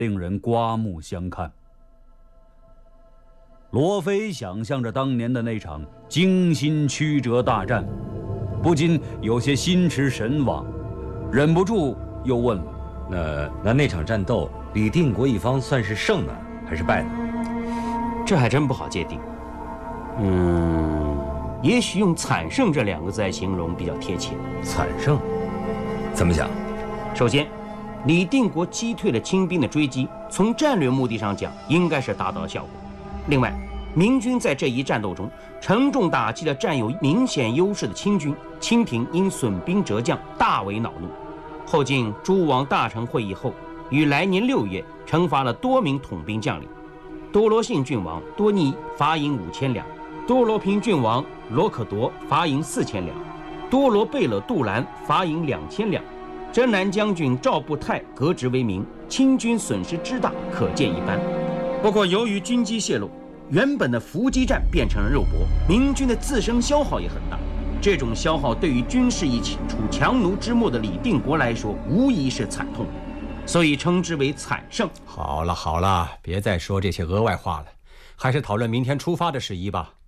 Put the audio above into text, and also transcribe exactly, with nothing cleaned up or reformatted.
令人刮目相看。罗非想象着当年的那场惊心曲折大战，不禁有些心驰神往，忍不住又问了： 那那那场战斗，李定国一方算是胜呢，还是败呢？ 这还真不好界定。嗯，也许用惨胜这两个字来形容比较贴切。 惨胜？怎么讲？ 首先，李定国击退了清兵的追击，从战略目的上讲，应该是达到了效果。另外，明军在这一战斗中沉重打击了占有明显优势的清军，清廷因损兵折将，大为恼怒。后经诸王大臣会议后，于来年六月惩罚了多名统兵将领。多罗信郡王多尼罚银五千两，多罗平郡王罗可铎罚银四千两，多罗贝勒杜兰罚银两千两。征南将军赵步泰革职为民，清军损失之大可见一斑。不过由于军机泄露，原本的伏击战变成了肉搏，明军的自身消耗也很大。这种消耗对于军事已处强弩之末的李定国来说，无疑是惨痛的，所以称之为惨胜。 好了好了，别再说这些额外话了，还是讨论明天出发的事宜吧。